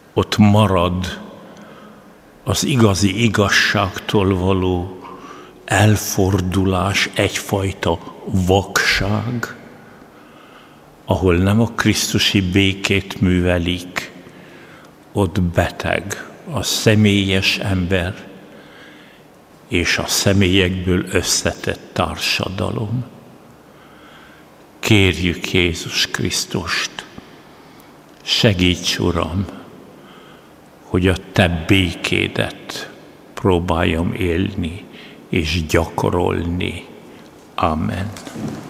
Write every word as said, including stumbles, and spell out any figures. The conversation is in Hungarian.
ott marad az igazi igazságtól való elfordulás, egyfajta vakság, ahol nem a krisztusi békét művelik, ott beteg a személyes ember és a személyekből összetett társadalom. Kérjük Jézus Krisztust, segíts, Uram, hogy a Te békédet próbáljam élni és gyakorolni. Amen.